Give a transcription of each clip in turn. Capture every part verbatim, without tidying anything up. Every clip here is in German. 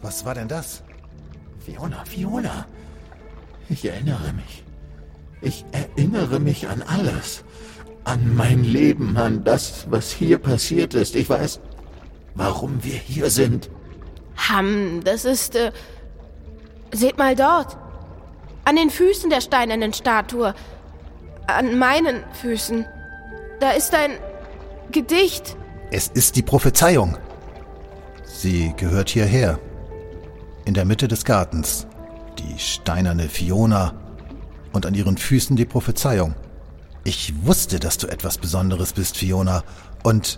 Was war denn das? Fiona, Fiona. Ich erinnere mich. Ich erinnere mich an alles. An mein Leben, an das, was hier passiert ist. Ich weiß, warum wir hier sind. Ham, das ist, äh... Seht mal dort. An den Füßen der steinernen Statue. An meinen Füßen. Da ist ein Gedicht. Es ist die Prophezeiung. Sie gehört hierher. In der Mitte des Gartens. Die steinerne Fiona. Und an ihren Füßen die Prophezeiung. Ich wusste, dass du etwas Besonderes bist, Fiona. Und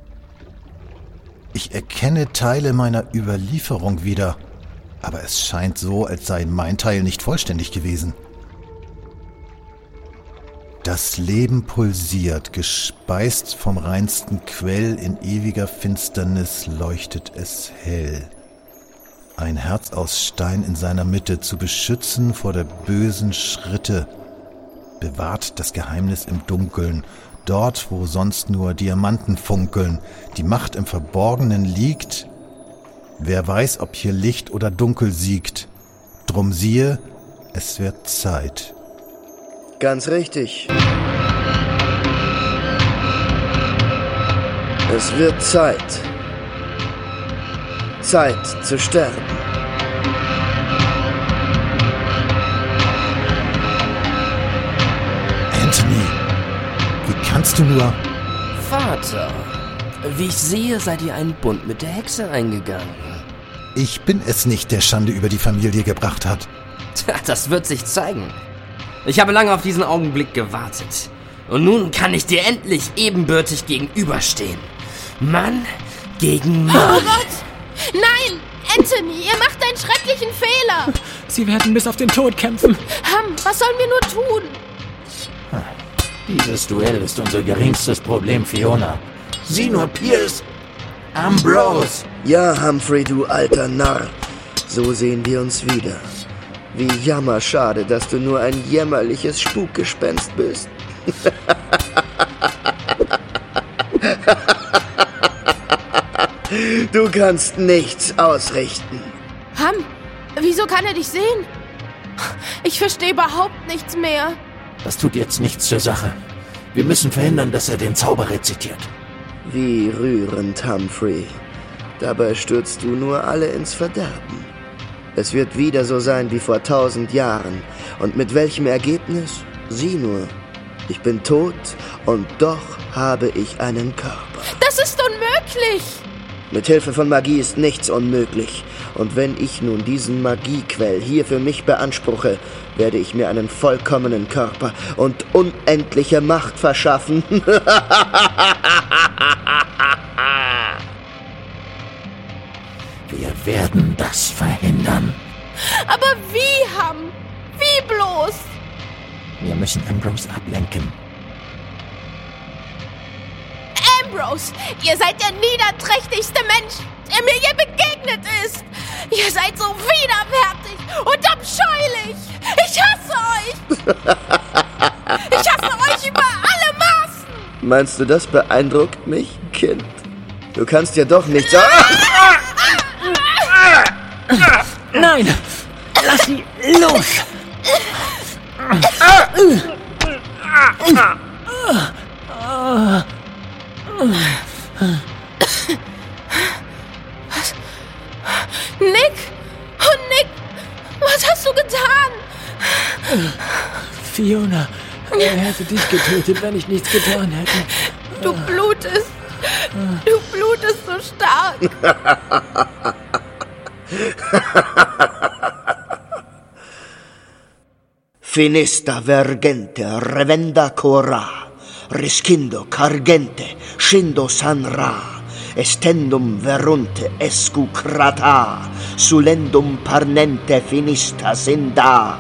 ich erkenne Teile meiner Überlieferung wieder. Aber es scheint so, als sei mein Teil nicht vollständig gewesen. Das Leben pulsiert, gespeist vom reinsten Quell, in ewiger Finsternis leuchtet es hell. Ein Herz aus Stein in seiner Mitte, zu beschützen vor der bösen Schritte, bewahrt das Geheimnis im Dunkeln, dort, wo sonst nur Diamanten funkeln, die Macht im Verborgenen liegt. Wer weiß, ob hier Licht oder Dunkel siegt, drum siehe, es wird Zeit. Ganz richtig. Es wird Zeit. Zeit zu sterben. Anthony, wie kannst du nur... Vater, wie ich sehe, seid ihr einen Bund mit der Hexe eingegangen. Ich bin es nicht, der Schande über die Familie gebracht hat. Tja, das wird sich zeigen. Ich habe lange auf diesen Augenblick gewartet. Und nun kann ich dir endlich ebenbürtig gegenüberstehen. Mann gegen Mann. Oh Gott! Nein! Anthony, ihr macht einen schrecklichen Fehler! Sie werden bis auf den Tod kämpfen. Ham, was sollen wir nur tun? Dieses Duell ist unser geringstes Problem, Fiona. Sieh nur, Pierce! Ambrose! Ja, Humphrey, du alter Narr. So sehen wir uns wieder. Wie jammerschade, dass du nur ein jämmerliches Spukgespenst bist. Du kannst nichts ausrichten. Ham, wieso kann er dich sehen? Ich verstehe überhaupt nichts mehr. Das tut jetzt nichts zur Sache. Wir müssen verhindern, dass er den Zauber rezitiert. Wie rührend, Humphrey. Dabei stürzt du nur alle ins Verderben. Es wird wieder so sein wie vor tausend Jahren. Und mit welchem Ergebnis? Sieh nur. Ich bin tot und doch habe ich einen Körper. Das ist unmöglich! Mit Hilfe von Magie ist nichts unmöglich. Und wenn ich nun diesen Magiequell hier für mich beanspruche, werde ich mir einen vollkommenen Körper und unendliche Macht verschaffen. Wir werden das verhindern. Aber wie, Ham? Wie bloß? Wir müssen Ambrose ablenken. Ambrose, ihr seid der niederträchtigste Mensch, der mir je begegnet ist. Ihr seid so widerwärtig und abscheulich. Ich hasse euch. Ich hasse euch über alle Maßen. Meinst du, das beeindruckt mich, Kind? Du kannst ja doch nicht sagen... Nein! Lass sie los! Was? Nick? Oh, Nick! Was hast du getan? Fiona, er hätte dich getötet, wenn ich nichts getan hätte. Du blutest. Du blutest so stark. Finista vergente revenda cora, riscindo cargente, scendo sanra, estendum verunte escucrata, sulendum parnente finista senda.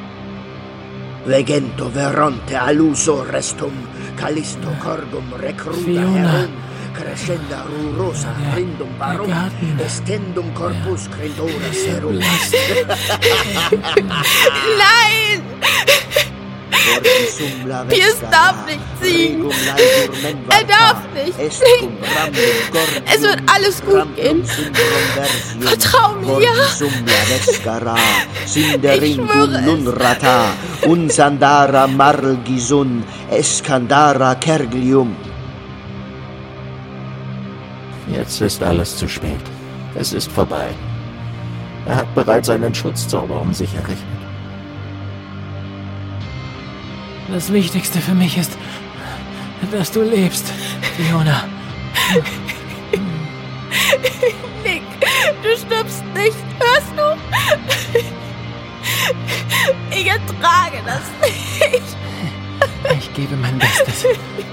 Vegento veronte aluso restum, calisto cordum recruda herum, crescenda rurosa rindum barum, estendum corpus credora serum. Nein! Piers darf nicht siegen. Er darf nicht. Es wird alles gut gehen. Vertrau mir. Ich schwöre es. Unsandara Margisun, Eskandara Kerglium. Jetzt ist alles zu spät. Es ist vorbei. Er hat bereits einen Schutzzauber um sich errichtet. Das Wichtigste für mich ist, dass du lebst, Fiona. Nick, du stirbst nicht, hörst du? Ich ertrage das nicht. Ich gebe mein Bestes.